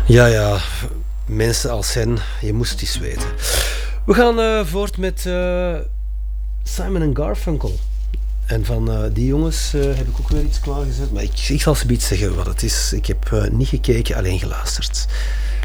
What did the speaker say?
Ja, ja, mensen als hen, je moest het eens weten. We gaan voort met Simon en Garfunkel. En van die jongens heb ik ook weer iets klaargezet. Maar ik zal ze iets zeggen wat het is. Ik heb niet gekeken, alleen geluisterd.